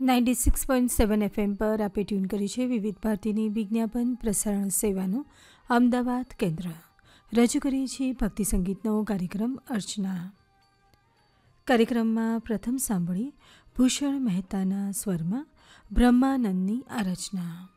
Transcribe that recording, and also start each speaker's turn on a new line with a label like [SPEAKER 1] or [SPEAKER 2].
[SPEAKER 1] 96.7 FM પર આપે tune કરી છે વિવિધ ભારતીની વિજ્ઞાપન પ્રસારણ સેવાનું અમદાવાદ કેન્દ્ર. રજૂ કરીએ છીએ ભક્તિ સંગીતનો કાર્યક્રમ અર્ચના. કાર્યક્રમમાં પ્રથમ સાંભળી ભૂષણ મહેતાના સ્વરમાં બ્રહ્માનંદની આ રચના.